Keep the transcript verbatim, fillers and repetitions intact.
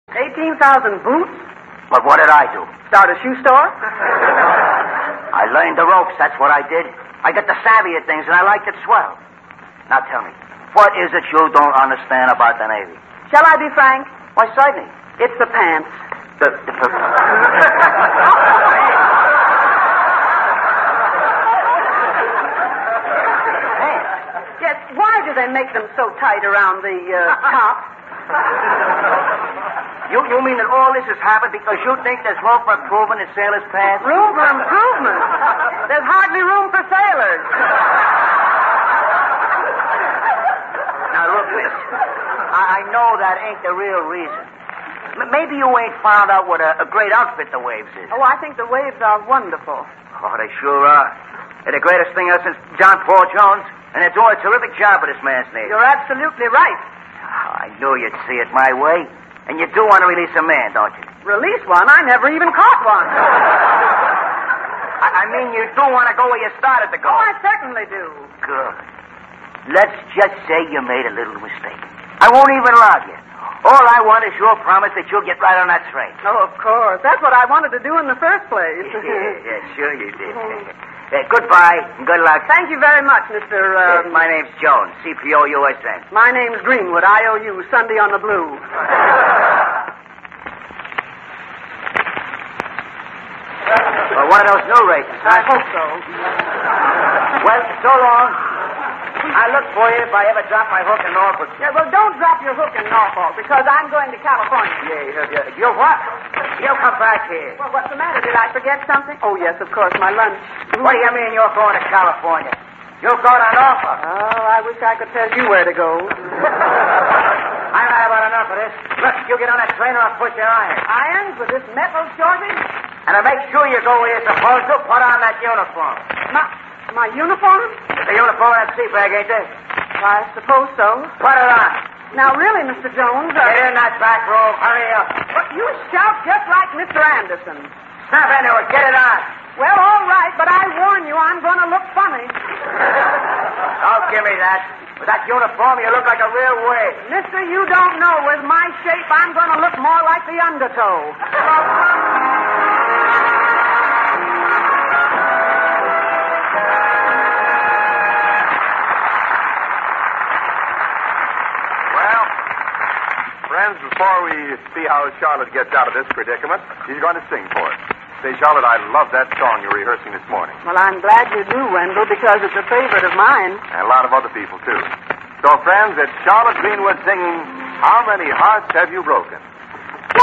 eighteen thousand boots? But what did I do? Start a shoe store? I learned the ropes, that's what I did. I got the savvy of things, and I liked it swell. Now tell me, what is it you don't understand about the Navy? Shall I be frank? Why, certainly. It's the pants. The, the, the... Yes, why do they make them so tight around the uh, top? You, you mean that all this has happened because you think there's room for improvement in sailors' pants? Room for improvement? There's hardly room for sailors. Now, look, miss. I, I know that ain't the real reason. M- maybe you ain't found out what a, a great outfit the Waves is. Oh, I think the Waves are wonderful. Oh, they sure are. They're the greatest thing ever since John Paul Jones, and they're doing a terrific job with this man's name. You're absolutely right. Oh, I knew you'd see it my way. And you do want to release a man, don't you? Release one? I never even caught one. I, I mean, you do want to go where you started to go. Oh, I certainly do. Good. Let's just say you made a little mistake. I won't even rob you. All I want is your promise that you'll get right on that train. Oh, of course. That's what I wanted to do in the first place. yeah, yeah, sure you did. Uh, goodbye and good luck. Thank you very much, Mister Uh, uh, my name's Jones, C P O U S N. My name's Greenwood, I O U, Sunday on the Blue. Well, one of those new races, huh? I hope so. Well, so long. I'll look for you if I ever drop my hook in Norfolk. Yeah, well, don't drop your hook in Norfolk, because I'm going to California. Yeah, yeah, yeah. You what? You come back here. Well, what's the matter? Did I forget something? Oh, yes, of course, my lunch. What do you mean you're going to California? You're going to Norfolk. Oh, I wish I could tell you where to go. I've had about enough of this. Look, you get on that train or I'll push your iron. Irons with this metal shortage? And to make sure you go where you're supposed to, put on that uniform. My, my uniform? It's the uniform of that sea bag, ain't it? I suppose so. Put it on. Now, really, Mister Jones... Uh... Get in that back room. Hurry up. But you shout just like Mister Anderson. Snap into it. Get it on. Well, all right, but I warn you, I'm going to look funny. Don't give me that. With that uniform, you look like a real wig. Mister, you don't know. With my shape, I'm going to look more like the undertow. Well, friends, before we see how Charlotte gets out of this predicament, she's going to sing for us. Say, Charlotte, I love that song you're rehearsing this morning. Well, I'm glad you do, Wendell, because it's a favorite of mine. And a lot of other people, too. So, friends, it's Charlotte Greenwood singing, How Many Hearts Have You Broken?